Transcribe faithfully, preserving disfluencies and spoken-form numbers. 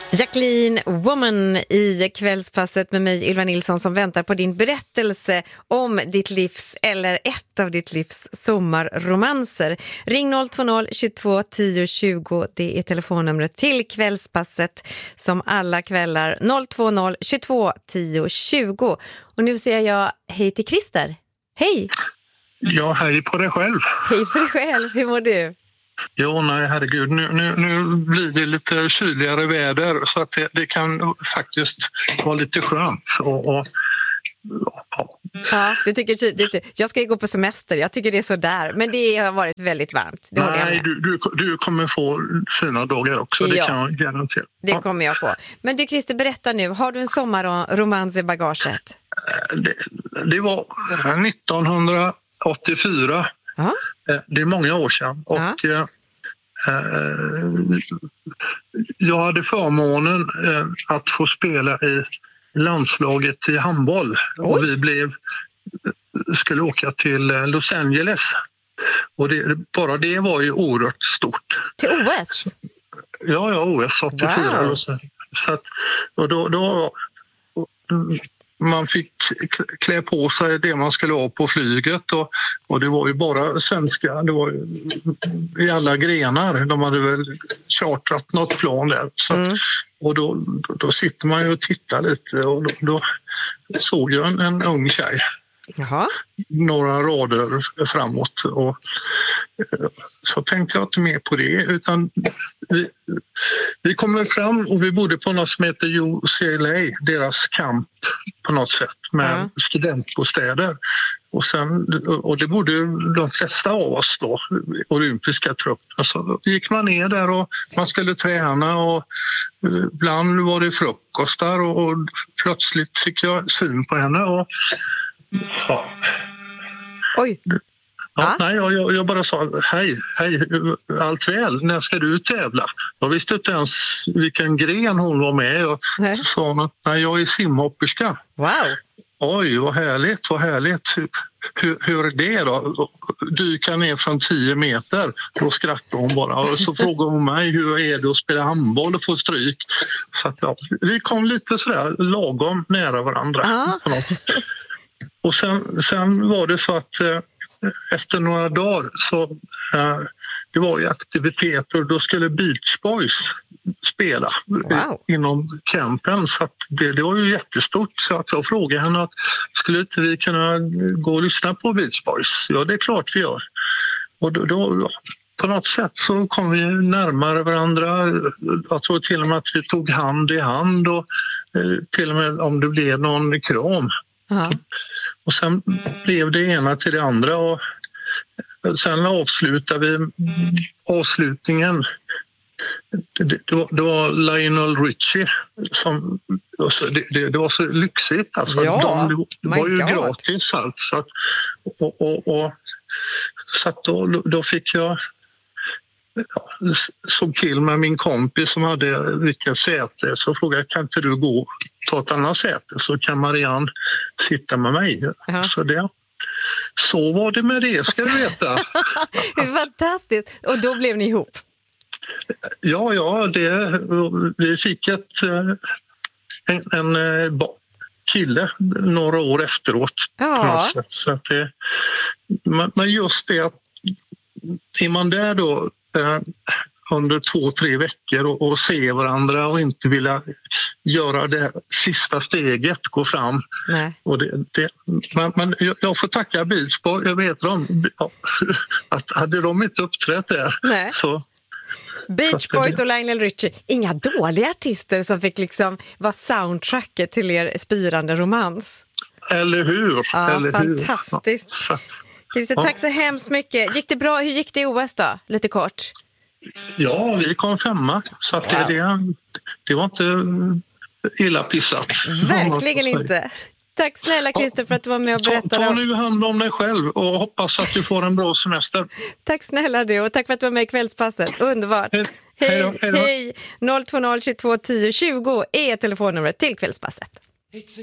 Jacqueline Woman i Kvällspasset med mig, Ylva Nilsson, som väntar på din berättelse om ditt livs eller ett av ditt livs sommarromanser. Ring noll två noll tjugotvå tio tjugo, det är telefonnumret till Kvällspasset som alla kvällar, noll två noll tjugotvå tio tjugo. Och nu säger jag hej till Christer. Hej! Ja, hej på dig själv. Hej för dig själv, hur mår du? Jo, nej, herregud. Nu, nu, nu blir det lite kyligare väder så att det, det kan faktiskt vara lite skönt. Och, och, ja. Ja, du tycker, du, jag ska ju gå på semester, jag tycker det är så där. Men det har varit väldigt varmt. Det nej, du, du, du kommer få fina dagar också, det ja. kan jag garantera. Det ja. kommer jag få. Men du Christer, berätta nu, har du en sommarromans i bagaget? Det, det var nittonhundraåttiofyra. Ja. Det är många år sedan och ja. eh, jag hade förmånen eh, att få spela i landslaget i handboll. Oj. Och vi blev, skulle åka till Los Angeles och det, bara det var ju oerhört stort. Till O S? Ja, ja, O S åttiofyra. Wow. Så att, och då, då man fick klä på sig det man skulle ha på flyget och, och det var ju bara svenska, det var ju i alla grenar, de hade väl chartrat något plan där. Så att, mm. och då, då, då sitter man ju och tittar lite och då, då såg jag en, en ung tjej. Jaha. Några rader framåt och så tänkte jag inte mer på det utan vi, vi kommer fram och vi bodde på något som heter U C L A, deras camp på något sätt med mm. studentbostäder och, sen, och det bodde de flesta av oss då, olympiska truppen. Så gick man ner där och man skulle träna och ibland var det frukostar och, och plötsligt fick jag syn på henne och ja. Oj. Ja, nej, jag, jag bara sa hej, hej, allt väl, när ska du tävla? Jag visste inte ens vilken gren hon var med och nej. sa hon, nej, jag är simhopperska. Wow. Oj, vad härligt, vad härligt. Hur, hur är det då? Dyka ner från tio meter. Då skrattade hon bara. Och så frågade hon mig, hur är det att spela handboll och få stryk? Så att, ja, vi kom lite sådär lagom nära varandra. Ah. Och sen, sen var det så att eh, efter några dagar så eh, det var ju aktiviteter och då skulle Beach Boys spela wow. inom campen så att det, det var ju jättestort så att jag frågade henne att skulle inte vi kunna gå och lyssna på Beach Boys? Ja, det är klart vi gör. Och då, då på något sätt så kom vi närmare varandra. Jag tror till och med att vi tog hand i hand och eh, till och med om det blev någon kram. Uh-huh. Och sen blev det ena till det andra och sen avslutade vi avslutningen. Det, det, var, det var Lionel Richie som det, det, det var så lyxigt alltså. Ja, de, det var ju God. gratis allt så att, och, och, och, så att då, då fick jag ja, såg till med min kompis som hade vilket säte så frågade jag, kan inte du gå ta ett annat säte så kan Marianne sitta med mig. Uh-huh. Så, det, så var det med det, ska du veta. Det är fantastiskt. Och då blev ni ihop? Ja, ja. Det, vi fick ett, en, en kille några år efteråt. Ja. Så att det, men just det att är man där då under två, tre veckor och, och se varandra och inte vilja göra det sista steget, gå fram. Nej. Och det, det, men, men jag får tacka Beach Boys, jag vet dem, att hade de inte uppträtt där Nej. så... Beach Boys och Lionel Richie, inga dåliga artister som fick liksom vara soundtracket till er spirande romans. Eller hur? Ja, Eller fantastiskt. Hur? Christer, tack så hemskt mycket. Gick det bra? Hur gick det i O S då? Lite kort. Ja, vi kom femma. Så att wow. det, det, det var inte illa pissat. Verkligen inte. Tack snälla Christer för att du var med och berättade. Ta, ta nu hand om dig själv och hoppas att du får en bra semester. Tack snälla du och tack för att du var med i Kvällspasset. Underbart. Hej, hej, då, hej, då. hej. noll två noll tjugotvå tio tjugo är telefonnumret till Kvällspasset.